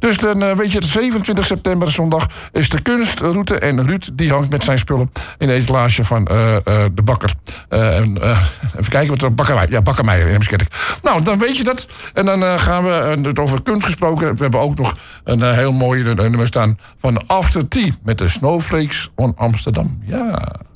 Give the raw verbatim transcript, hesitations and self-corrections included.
Dus dan uh, weet je, zevenentwintig september, zondag, is de kunstroute. En Ruud, die hangt met zijn spullen in de etalage van uh, uh, de bakker. Uh, en, uh, even kijken wat er... Bakkermeijer. Ja, Bakkermeijer. Ja, nou, dan weet je dat. En dan uh, gaan we, uh, het over kunst gesproken... We hebben ook nog een uh, heel mooi nummer staan van After Tea... met de Snowflakes on Amsterdam. Ja...